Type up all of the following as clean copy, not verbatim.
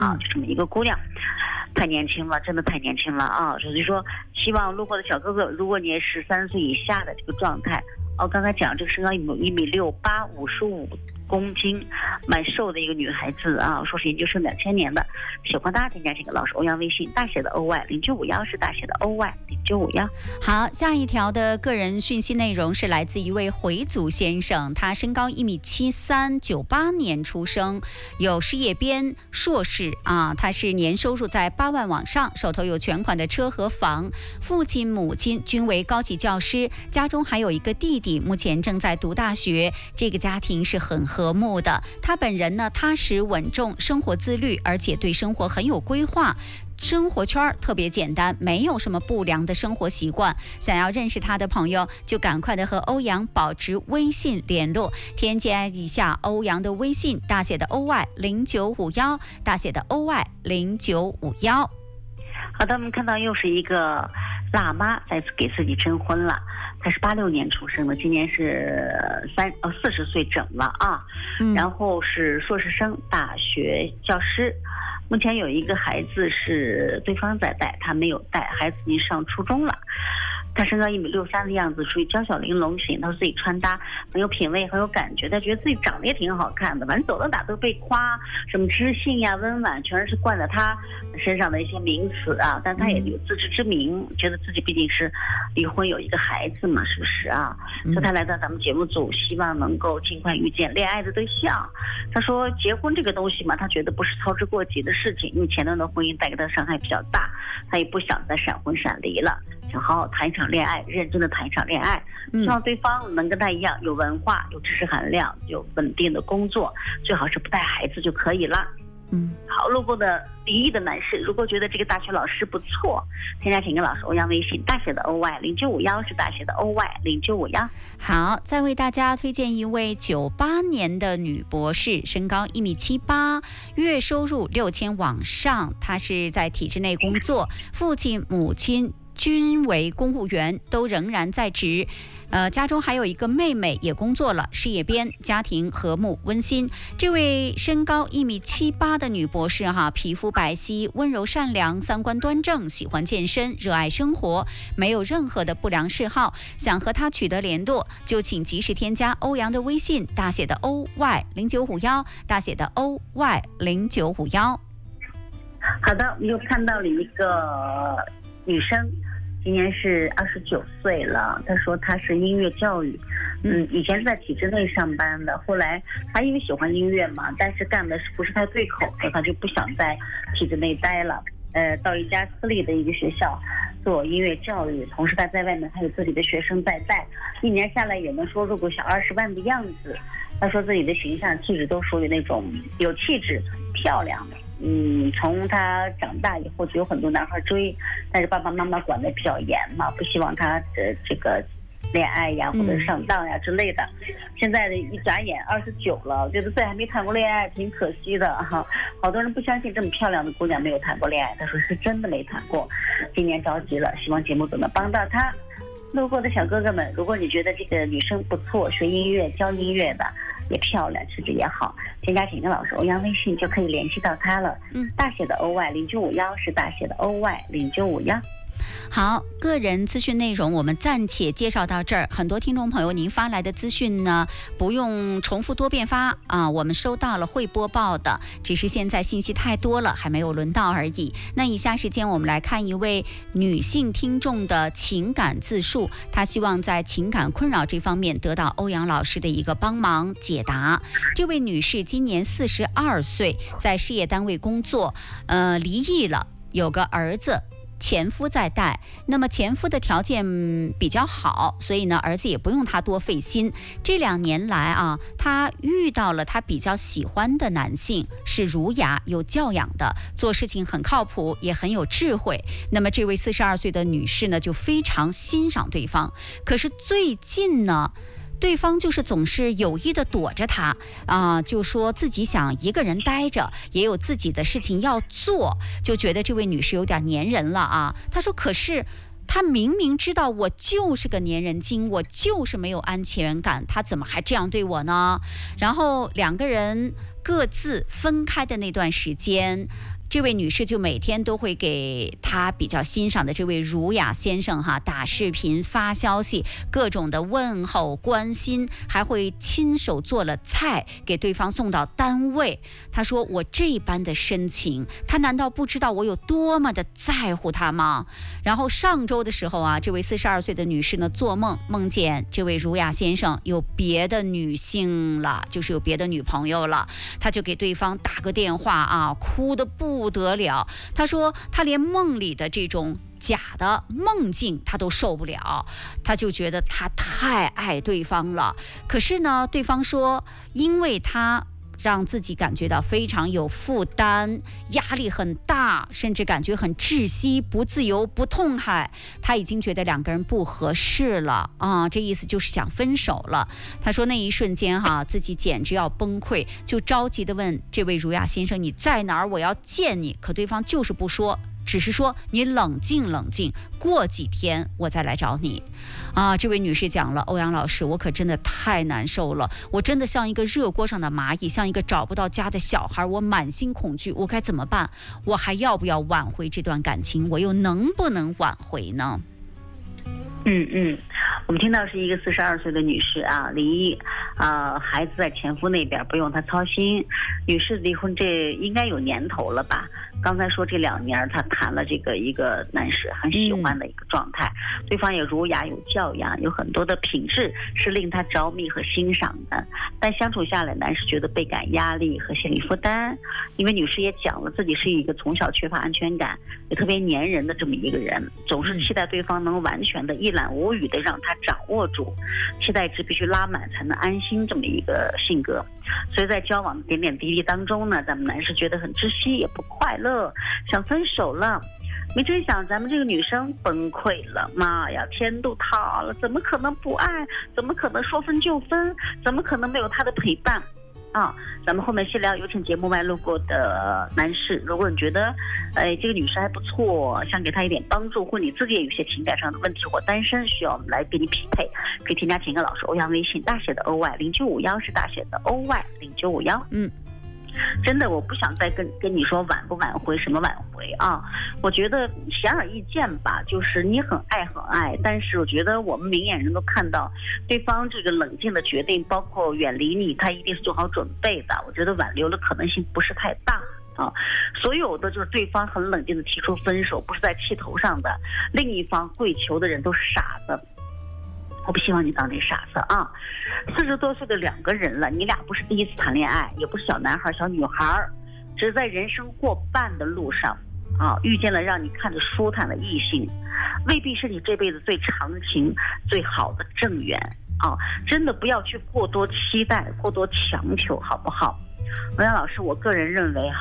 啊，就这么一个姑娘。太年轻了，真的太年轻了啊！所以说，希望路过的小哥哥，如果你是13岁以下的这个状态，刚才讲这个身高1.68米，55公斤，蛮瘦的一个女孩子啊，说是研究生2000年的，喜欢她添加这个老师欧阳微信大写的 OY0951是大写的 OY0951。 好，下一条的个人讯息内容是来自一位回族先生，他身高1.73米，98年出生，有事业编硕士啊，他是年收入在8万往上，手头有全款的车和房，父亲母亲均为高级教师，家中还有一个弟弟，目前正在读大学，这个家庭是很和睦的。他本人呢，踏实稳重，生活自律，而且对生活很有规划，生活圈特别简单，没有什么不良的生活习惯。想要认识他的朋友，就赶快的和欧阳保持微信联络，添加一下欧阳的微信，大写的 OY0951，大写的 OY0951。 好的，我们看到又是一个辣妈再次给自己征婚了。她是86年出生的，今年是40岁整了啊。然后是硕士生，大学教师。目前有一个孩子是对方在带，他没有带，孩子已经上初中了。他身高1.63米的样子，属于娇小玲珑型。他自己穿搭很有品味，很有感觉。他觉得自己长得也挺好看的，反正走到哪都被夸，什么知性呀、温婉，全是冠在他身上的一些名词啊。但他也有自知之明，觉得自己毕竟是离婚有一个孩子嘛，是不是啊？所以他来到咱们节目组，希望能够尽快遇见恋爱的对象。他说，结婚这个东西嘛，他觉得不是操之过急的事情，因为前段的婚姻带给他伤害比较大，他也不想再闪婚闪离了。想好好谈一场恋爱，认真的谈一场恋爱，希望对方能跟他一样有文化、有知识含量、有稳定的工作，最好是不带孩子就可以了。好，路过的离异的男士，如果觉得这个大学老师不错，添加请跟老师欧阳微信，大写的 OY0951是大写的 OY0951。 好，再为大家推荐一位98年的女博士，身高1.78米，月收入6000往上，她是在体制内工作，父亲母亲均为公务员，都仍然在职。家中还有一个妹妹也工作了，事业编，家庭和睦温馨。这位身高1.78米的女博士皮肤白皙，温柔善良，三观端正，喜欢健身，热爱生活，没有任何的不良嗜好。想和她取得联络，就请及时添加欧阳的微信，大写的 OY0951，大写的 OY0951。 好的，我们又看到了一个女生，今年是29岁了。她说她是音乐教育，以前是在体制内上班的，后来她因为喜欢音乐嘛，但是干的不是太对口的，她就不想在体制内待了，到一家私立的一个学校做音乐教育，同时她在外面还有自己的学生在带，一年下来也能收入个小20万的样子。她说自己的形象气质都属于那种有气质、漂亮的。从他长大以后就有很多男孩追，但是爸爸妈妈管得比较严嘛，不希望他这个恋爱呀或者上当呀之类的。现在的一眨眼29了，我觉得自己还没谈过恋爱，挺可惜的哈。好多人不相信这么漂亮的姑娘没有谈过恋爱，她说是真的没谈过，今年着急了，希望节目组能帮到她。路过的小哥哥们，如果你觉得这个女生不错，学音乐教音乐的也漂亮，气质也好，添加请跟老师欧阳微信就可以联系到她了。大写的 OY0951是大写的 OY0951。 好，个人资讯内容我们暂且介绍到这儿。很多听众朋友，您发来的资讯呢，不用重复多遍发啊，我们收到了会播报的，只是现在信息太多了，还没有轮到而已。那以下时间我们来看一位女性听众的情感自述，她希望在情感困扰这方面得到欧阳老师的一个帮忙解答。这位女士今年42岁，在事业单位工作，离异了，有个儿子。前夫在带，那么前夫的条件比较好，所以呢，儿子也不用他多费心。这2年来啊，他遇到了他比较喜欢的男性，是儒雅有教养的，做事情很靠谱，也很有智慧。那么这位42岁的女士呢，就非常欣赏对方。可是最近呢，对方就是总是有意的躲着他就说自己想一个人待着，也有自己的事情要做，就觉得这位女士有点粘人了啊。她说可是他明明知道我就是个粘人精，我就是没有安全感，他怎么还这样对我呢？然后2个人各自分开的那段时间，这位女士就每天都会给她比较欣赏的这位儒雅先生打视频发消息，各种的问候关心，还会亲手做了菜给对方送到单位。她说我这般的深情，他难道不知道我有多么的在乎他吗？然后上周的时候这位42岁的女士呢，做梦见这位儒雅先生有别的女性了，就是有别的女朋友了。她就给对方打个电话哭得不得了。她说她连梦里的这种假的梦境她都受不了，她就觉得她太爱对方了。可是呢，对方说因为她让自己感觉到非常有负担，压力很大，甚至感觉很窒息，不自由，不痛快。他已经觉得两个人不合适了这意思就是想分手了。他说那一瞬间自己简直要崩溃，就着急地问这位儒雅先生你在哪儿，我要见你。可对方就是不说，只是说你冷静冷静，过几天我再来找你这位女士讲了，欧阳老师，我可真的太难受了，我真的像一个热锅上的蚂蚁，像一个找不到家的小孩，我满心恐惧，我该怎么办？我还要不要挽回这段感情？我又能不能挽回呢？ 我们听到是一个42岁的女士离异孩子在前夫那边，不用她操心。女士离婚这应该有年头了吧？刚才说这2年她谈了一个男士很喜欢的一个状态，对方也儒雅有教养，有很多的品质是令她着迷和欣赏的。但相处下来，男士觉得倍感压力和心理负担，因为女士也讲了自己是一个从小缺乏安全感，也特别粘人的这么一个人，总是期待对方能完全的一览无余的让他掌握住，期待值必须拉满才能安心，这么一个性格。所以在交往的点点滴滴当中呢，咱们男士觉得很窒息也不快乐，想分手了。没成想咱们这个女生崩溃了，妈呀，天都塌了，怎么可能不爱？怎么可能说分就分？怎么可能没有他的陪伴？咱们后面细聊，有请节目外路过的男士。如果你觉得这个女生还不错，想给她一点帮助，或你自己也有些情感上的问题或单身需要我们来给你匹配，可以添加情感老师欧阳微信，大写的 OY0951是大写的 OY0951。真的我不想再跟你说挽不挽回，什么挽回我觉得显而易见吧，就是你很爱很爱，但是我觉得我们明眼人都看到对方这个冷静的决定，包括远离你，他一定是做好准备的。我觉得挽留的可能性不是太大所有的就是对方很冷静的提出分手，不是在气头上的，另一方跪求的人都是傻子。我不希望你当这傻子40多岁的2个人了，你俩不是第一次谈恋爱，也不是小男孩小女孩，只是在人生过半的路上遇见了让你看着舒坦的异性，未必是你这辈子最长情最好的正缘真的不要去过多期待，过多强求，好不好？欧阳老师，我个人认为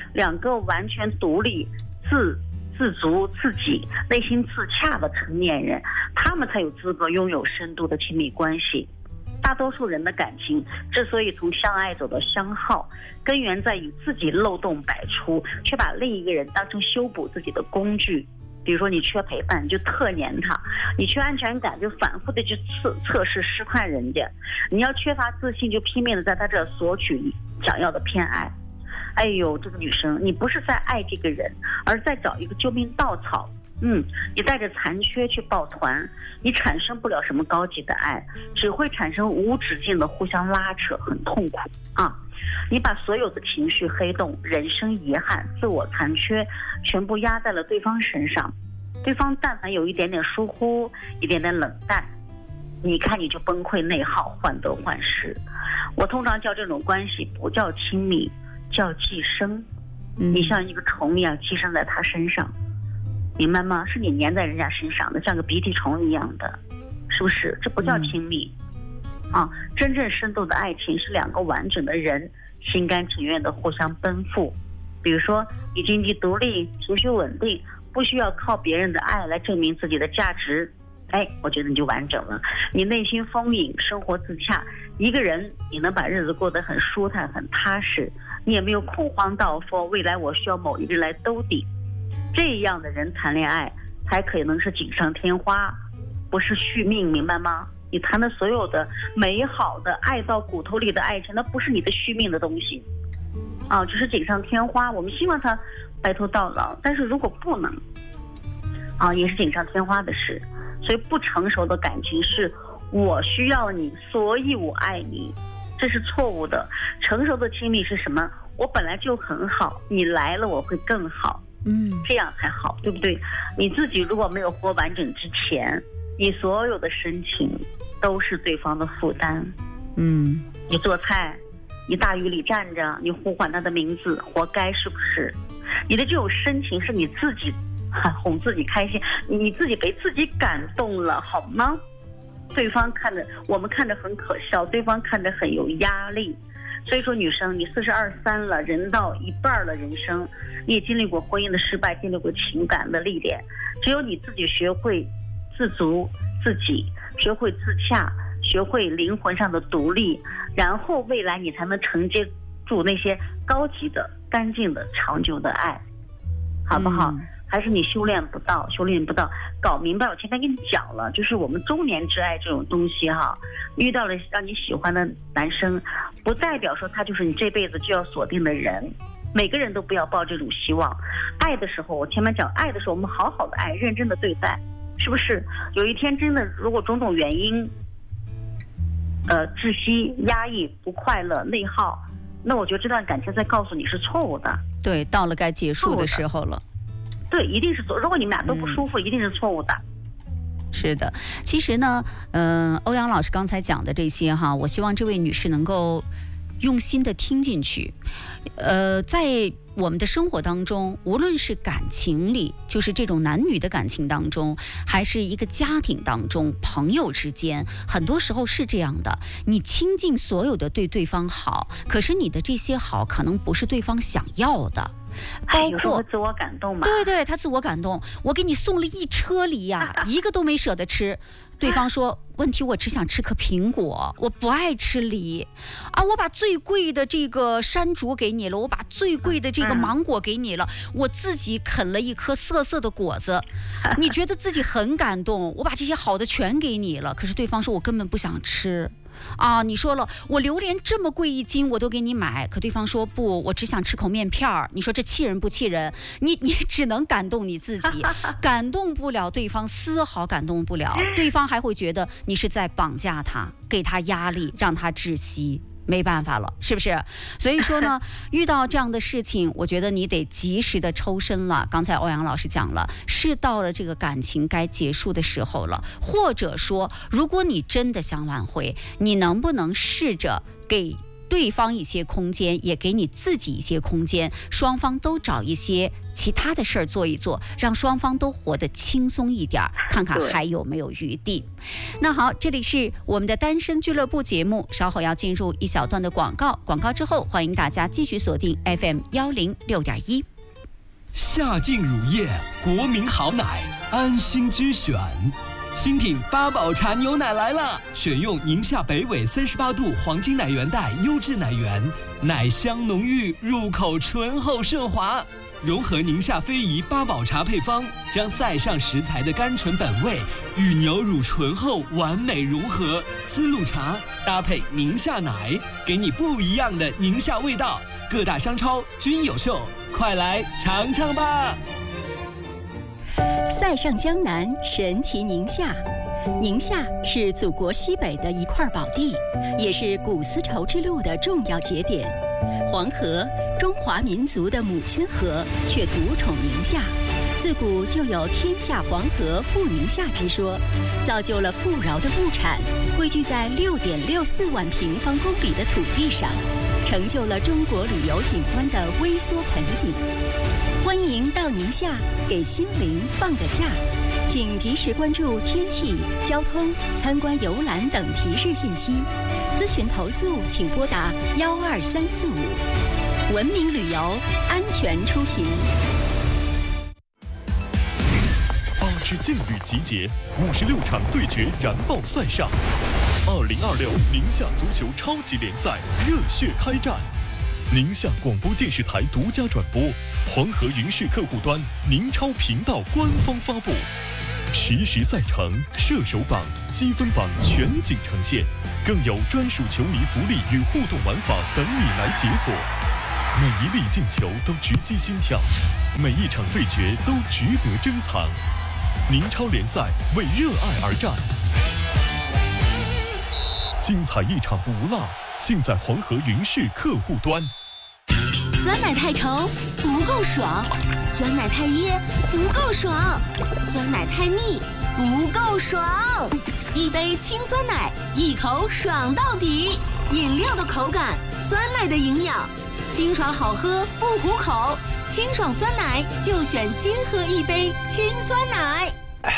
2个完全独立自足自己内心自洽的成年人，他们才有资格拥有深度的亲密关系。大多数人的感情之所以从相爱走到相好，根源在于自己漏洞百出，却把另一个人当成修补自己的工具。比如说你缺陪伴，你就特黏他；你缺安全感，就反复的去测试试探人家；你要缺乏自信，就拼命的在他这索取你想要的偏爱。哎呦，这个女生，你不是在爱这个人，而在找一个救命稻草。你带着残缺去抱团，你产生不了什么高级的爱，只会产生无止境的互相拉扯，很痛苦你把所有的情绪黑洞、人生遗憾、自我残缺全部压在了对方身上，对方但凡有一点点疏忽，一点点冷淡，你看你就崩溃内耗，患得患失。我通常叫这种关系不叫亲密，叫寄生。你像一个虫一样寄生在他身上，明白吗？是你粘在人家身上的，像个鼻涕虫一样的，是不是？这不叫亲密真正深度的爱情是2个完整的人心甘情愿的互相奔赴。比如说你经济独立，情绪稳定，不需要靠别人的爱来证明自己的价值，我觉得你就完整了。你内心丰盈，生活自洽，一个人你能把日子过得很舒坦很踏实，你也没有恐慌到说未来我需要某一个人来兜底。这样的人谈恋爱才可能是锦上添花，不是续命，明白吗？你谈的所有的美好的爱到骨头里的爱情，那不是你的续命的东西， 就是锦上添花，我们希望他白头到老，但是如果不能也是锦上添花的事。所以不成熟的感情是我需要你，所以我爱你，这是错误的。成熟的亲密是什么？我本来就很好，你来了我会更好，这样才好，对不对？你自己如果没有活完整之前，你所有的深情都是对方的负担。你做菜，你大雨里站着，你呼唤他的名字，活该，是不是？你的这种深情是你自己哄自己开心，你自己被自己感动了，好吗？对方我们看着很可笑，对方看着很有压力。所以说女生，你42、3了，人到一半了，人生你也经历过婚姻的失败，经历过情感的历练，只有你自己学会自足自己，学会自洽，学会灵魂上的独立，然后未来你才能承接住那些高级的、干净的、长久的爱，好不好？还是你修炼不到，搞明白。我前面跟你讲了，就是我们中年之爱这种东西遇到了让你喜欢的男生，不代表说他就是你这辈子就要锁定的人。每个人都不要抱这种希望。爱的时候，我前面讲爱的时候，我们好好的爱，认真的对待，是不是？有一天真的，如果种种原因，窒息、压抑、不快乐、内耗，那我觉得这段感情在告诉你是错误的。 对，到了该结束的时候了。 对，一定是错。如果你们俩都不舒服，一定是错误的。 是的，其实呢，欧阳老师刚才讲的这些我希望这位女士能够用心的听进去。在我们的生活当中，无论是感情里，就是这种男女的感情当中，还是一个家庭当中，朋友之间，很多时候是这样的，你倾尽所有的对对方好，可是你的这些好可能不是对方想要的。包括自我感动嘛， 对，他自我感动，我给你送了一车梨呀，一个都没舍得吃。对方说，问题我只想吃颗苹果，我不爱吃梨我把最贵的这个山竹给你了，我把最贵的这个芒果给你了，我自己啃了一颗涩涩的果子，你觉得自己很感动，我把这些好的全给你了，可是对方说我根本不想吃。你说了，我榴莲这么贵1斤我都给你买，可对方说不，我只想吃口面片儿。你说这气人不气人？你只能感动你自己，感动不了对方，丝毫感动不了。对方还会觉得你是在绑架他，给他压力，让他窒息。没办法了，是不是？所以说呢，遇到这样的事情，我觉得你得及时的抽身了。刚才欧阳老师讲了，是到了这个感情该结束的时候了。或者说，如果你真的想挽回，你能不能试着给对方一些空间，也给你自己一些空间，双方都找一些其他的事儿做一做，让双方都活得轻松一点，看看还有没有余地。那好，这里是我们的单身俱乐部节目，稍后要进入一小段的广告，广告之后欢迎大家继续锁定 FM106.1。 夏劲乳业，国民好奶，安心之选。新品八宝茶牛奶来了，选用宁夏北纬38度黄金奶源带优质奶源，奶香浓郁，入口醇厚顺滑，融合宁夏非遗八宝茶配方，将塞上食材的甘醇本味与牛乳醇厚完美融合，丝路茶搭配宁夏奶，给你不一样的宁夏味道。各大商超均有售，快来尝尝吧！ 塞上江南，神奇宁夏。宁夏是祖国西北的一块宝地，也是古丝绸之路的重要节点。黄河，中华民族的母亲河，却独宠宁夏。自古就有天下黄河富宁夏之说，造就了富饶的物产汇聚在6.64万平方公里的土地上，成就了中国旅游景观的微缩盆景。欢迎到宁夏给心灵放个假，请及时关注天气、交通、参观游览等提示信息。咨询投诉请拨打12345。文明旅游，安全出行。 8支劲旅集结，56场对决燃爆赛上，2026宁夏足球超级联赛热血开战。宁夏广播电视台独家转播，黄河云视客户端宁超频道官方发布，实时赛程、射手榜、积分榜全景呈现，更有专属球迷福利与互动玩法等你来解锁。 每一粒进球都直击心跳，每一场对决都值得珍藏。宁超联赛为热爱而战，精彩一场不落，尽在黄河云氏客户端。 酸奶太稠不够爽，酸奶太噎不够爽，酸奶太腻不够爽。一杯清酸奶，一口爽到底。饮料的口感，酸奶的营养，清爽好喝不糊口。清爽酸奶就选金河一杯清酸奶。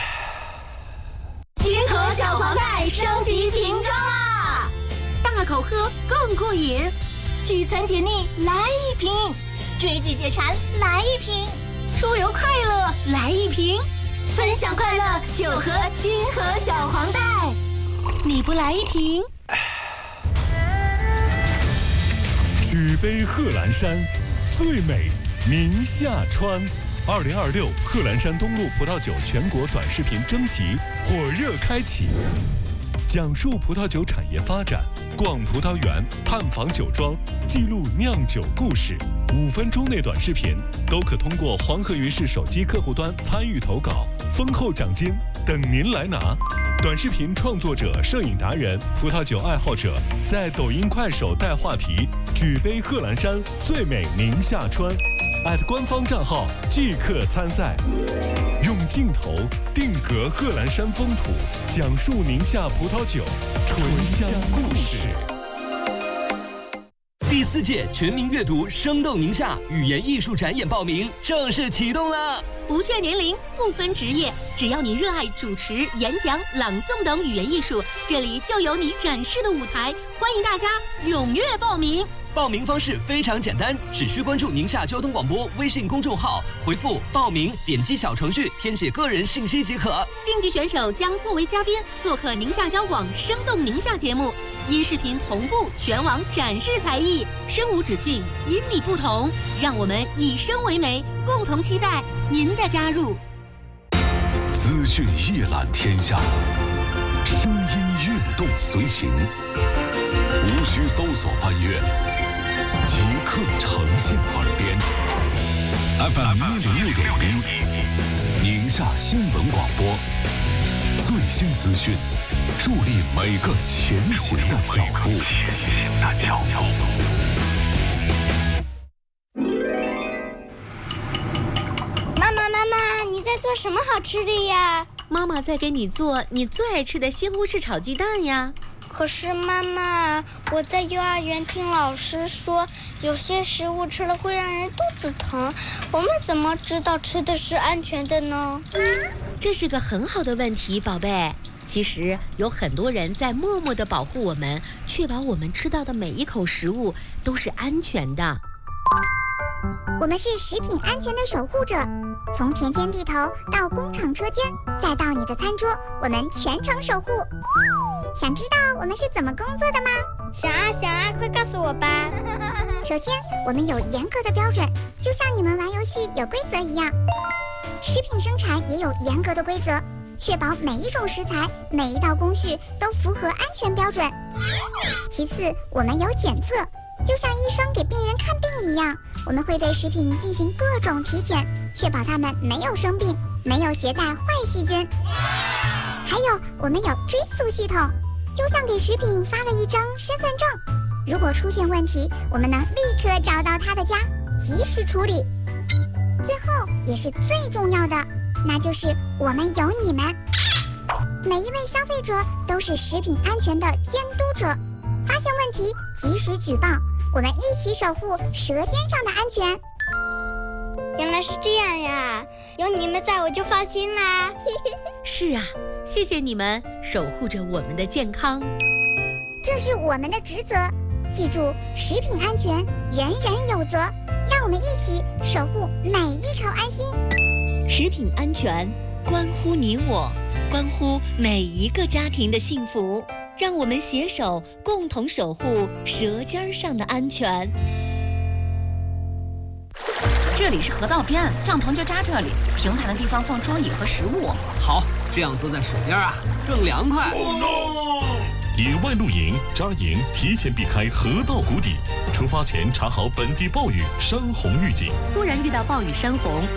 金河小黄袋升级瓶装啦，大口喝更过瘾。聚餐解腻来一瓶，追剧解馋来一瓶，出游快乐来一瓶，分享快乐就喝金河小黄袋。你不来一瓶？ 举杯贺兰山，最美宁夏川。2026贺兰山东路葡萄酒全国短视频征集火热开启，讲述葡萄酒产业发展，逛葡萄园，探访酒庄，记录酿酒故事。5分钟内短视频都可通过黄河云氏手机客户端参与投稿，丰厚奖金等您来拿。短视频创作者、摄影达人、葡萄酒爱好者，在抖音、快手带话题“举杯贺兰山，最美宁夏川”，官方账号即刻参赛。用镜头定格贺兰山风土，讲述宁夏葡萄酒醇香故事。 第4届全民阅读生动宁夏语言艺术展演报名正式启动了， 不限年龄，不分职业，只要你热爱主持、演讲、朗诵等语言艺术，这里就有你展示的舞台。欢迎大家踊跃报名。 报名方式非常简单，只需关注宁夏交通广播微信公众号，回复报名，点击小程序填写个人信息即可。 竞技选手将作为嘉宾做客宁夏交广生动宁夏节目，音视频同步全网展示才艺，声无止境，因你不同。让我们以声为媒，共同期待您的加入。 资讯一览天下，声音跃动随行，无需搜索翻阅，即刻呈现耳边。FM 106.1，宁夏新闻广播，最新资讯，助力每个前行的脚步。 妈妈，你在做什么好吃的呀？ 妈妈在给你做你最爱吃的西红柿炒鸡蛋呀。 可是妈妈，我在幼儿园听老师说，有些食物吃了会让人肚子疼，我们怎么知道吃的是安全的呢？ 这是个很好的问题，宝贝。其实有很多人在默默地保护我们，确保我们吃到的每一口食物都是安全的。 我们是食品安全的守护者，从田间地头到工厂车间，再到你的餐桌，我们全程守护。想知道我们是怎么工作的吗？ 想啊，快告诉我吧。 首先，我们有严格的标准，就像你们玩游戏有规则一样。食品生产也有严格的规则，确保每一种食材、每一道工序都符合安全标准。其次，我们有检测，就像医生给病人看病一样，我们会对食品进行各种体检，确保他们没有生病，没有携带坏细菌。还有，我们有追溯系统，就像给食品发了一张身份证，如果出现问题，我们能立刻找到他的家，及时处理。最后也是最重要的，那就是我们有你们。每一位消费者都是食品安全的监督者，发现问题及时举报，我们一起守护舌尖上的安全。 原来是这样呀，有你们在我就放心啦。 是啊，谢谢你们守护着我们的健康， 这是我们的职责。记住，食品安全人人有责，让我们一起守护每一口安心。 食品安全关乎你我，关乎每一个家庭的幸福，让我们携手共同守护舌尖上的安全。 这里是河道边，帐篷就扎这里，平坦的地方放桌椅和食物。 好，这样坐在水边啊，更凉快。 野外露营、扎营提前避开河道谷底，出发前查好本地暴雨、山洪预警。 突然遇到暴雨山洪，